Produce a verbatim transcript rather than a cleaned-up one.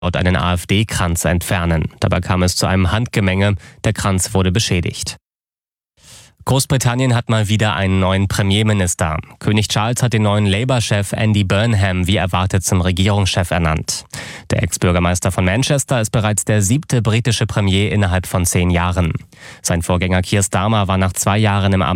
einen AfD-Kranz entfernen. Dabei kam es zu einem Handgemenge. Der Kranz wurde beschädigt. Großbritannien hat mal wieder einen neuen Premierminister. König Charles hat den neuen Labour-Chef Andy Burnham wie erwartet zum Regierungschef ernannt. Der Ex-Bürgermeister von Manchester ist bereits der siebte britische Premier innerhalb von zehn Jahren. Sein Vorgänger Keir Starmer war nach zwei Jahren im Amt